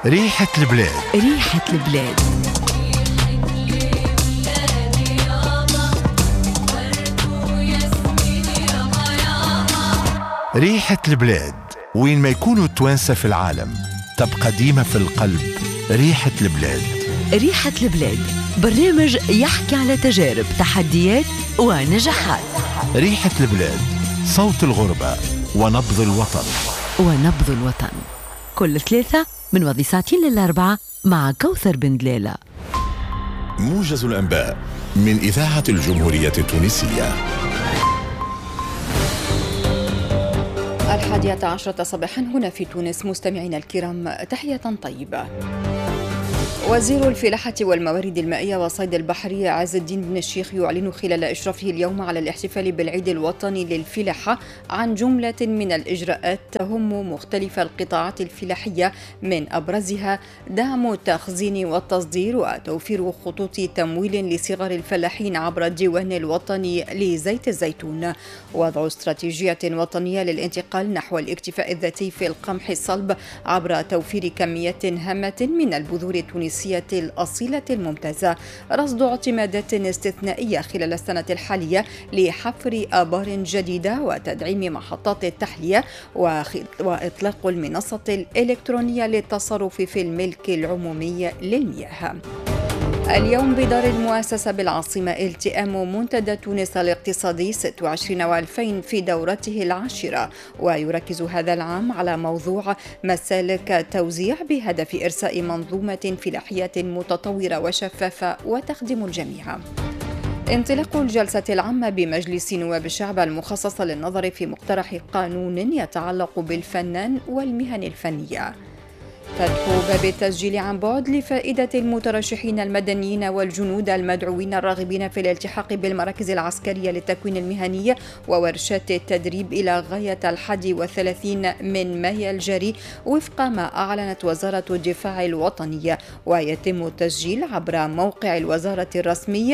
ريحة البلاد. ريحة البلاد. ريحة البلاد، وين ما يكونوا التوانسة في العالم تبقى ديما في القلب ريحة البلاد. ريحة البلاد برنامج يحكي على تجارب، تحديات ونجاحات. ريحة البلاد، صوت الغربة ونبض الوطن. ونبض الوطن، كل ثلاثة من وضع ساعتين للأربعة مع كوثر بن دلالة. موجز الأنباء من إذاعة الجمهورية التونسية. 11 صباحا هنا في تونس. مستمعينا الكرام، تحية طيبة. وزير الفلاحة والموارد المائية والصيد البحري عز الدين بن الشيخ يعلن خلال إشرافه اليوم على الاحتفال بالعيد الوطني للفلاحة عن جملة من الإجراءات تهم مختلف القطاعات الفلاحية، من أبرزها دعم التخزين والتصدير وتوفير خطوط تمويل لصغار الفلاحين عبر الديوان الوطني لزيت الزيتون، وضع استراتيجية وطنية للانتقال نحو الاكتفاء الذاتي في القمح الصلب عبر توفير كميات هامة من البذور التونسية الأصيلة الممتازة، رصد اعتمادات استثنائية خلال السنة الحالية لحفر آبار جديدة وتدعيم محطات التحلية وإطلاق المنصة الإلكترونية للتصرف في الملك العمومي للمياه. اليوم بدار المؤسسة بالعاصمة التئام منتدى تونس الاقتصادي 26 و2000 في دورته العاشرة، ويركز هذا العام على موضوع مسالك توزيع بهدف إرساء منظومة فلاحية متطورة وشفافة وتخدم الجميع. انطلاق الجلسة العامة بمجلس نواب الشعب المخصصة للنظر في مقترح قانون يتعلق بالفنان والمهن الفنية. فتح باب التسجيل عن بعد لفائدة المترشحين المدنيين والجنود المدعوين الراغبين في الالتحاق بالمراكز العسكرية للتكوين المهني وورشات التدريب إلى غاية 31 من مايو الجاري، وفق ما أعلنت وزارة الدفاع الوطني، ويتم التسجيل عبر موقع الوزارة الرسمي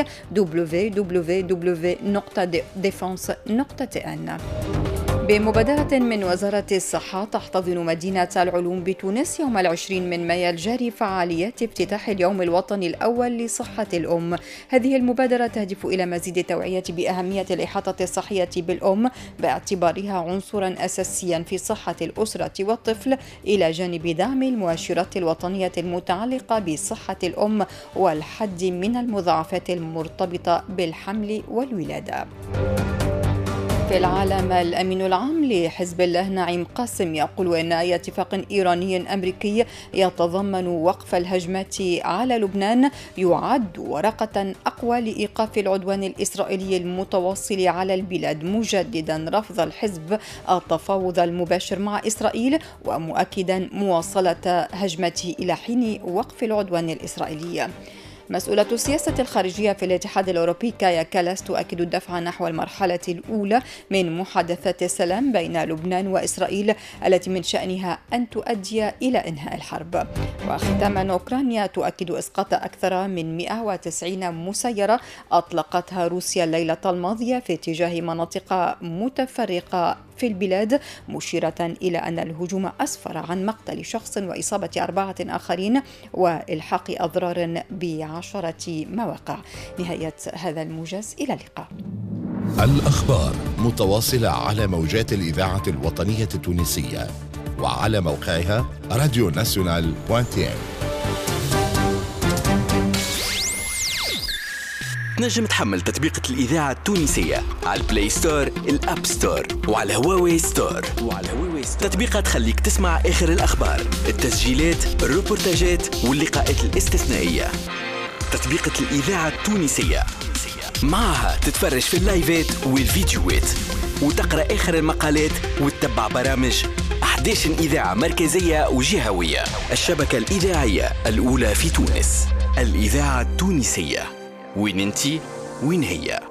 www.defense.tn. بمبادرة من وزارة الصحة، تحتضن مدينة العلوم بتونس يوم 20 من مايو الجاري فعاليات افتتاح اليوم الوطني الأول لصحة الأم. هذه المبادرة تهدف إلى مزيد التوعية بأهمية الإحاطة الصحية بالأم باعتبارها عنصرا أساسيا في صحة الأسرة والطفل، إلى جانب دعم المؤشرات الوطنية المتعلقة بصحة الأم والحد من المضاعفات المرتبطة بالحمل والولادة. في العالم، الأمين العام لحزب الله نعيم قاسم يقول إن أي اتفاق إيراني أمريكي يتضمن وقف الهجمات على لبنان يعد ورقة أقوى لإيقاف العدوان الإسرائيلي المتواصل على البلاد، مجددا رفض الحزب التفاوض المباشر مع إسرائيل ومؤكدا مواصلة هجمته إلى حين وقف العدوان الإسرائيلي. مسؤولة السياسة الخارجية في الاتحاد الأوروبي كايا كالاس تؤكد الدفع نحو المرحلة الأولى من محادثات السلام بين لبنان وإسرائيل التي من شأنها أن تؤدي إلى إنهاء الحرب. وختاما، أوكرانيا تؤكد إسقاط أكثر من 190 مسيرة أطلقتها روسيا الليلة الماضية في اتجاه مناطق متفرقة في البلاد، مشيرة إلى أن الهجوم أسفر عن مقتل شخص وإصابة 4 آخرين وإلحاق أضرار ب10 مواقع. نهاية هذا الموجز، إلى اللقاء. الأخبار متواصلة على موجات الإذاعة الوطنية التونسية وعلى موقعها radionational.tn. تنجم تحمل تطبيقة الإذاعة التونسية على البلاي ستور، الأب ستور، وعلى هواوي ستور. تطبيقة تخليك تسمع آخر الأخبار، التسجيلات، الروبورتاجات واللقاءات الاستثنائية. تطبيقة الإذاعة التونسية، معها تتفرج في اللايفات والفيديوهات وتقرأ آخر المقالات وتتبع برامج 11 إذاعة مركزية وجهوية. الشبكة الإذاعية الأولى في تونس، الإذاعة التونسية. وين انتي وين هي؟